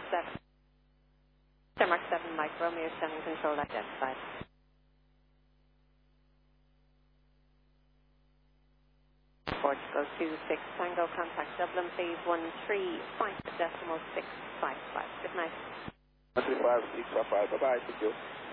7. Denmark 7, Mike Romeo 7, control identified. Portugal 26, Tango, contact Dublin, please, 13.655. Good night. 135, 655, bye-bye, thank you.